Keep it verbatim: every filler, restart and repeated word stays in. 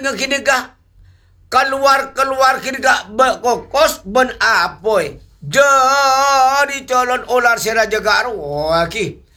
dengan kini gah. Keluar-keluar kini gah berkokos ben apoy. Jadi calon ular si Raja Garu. Oh, ki.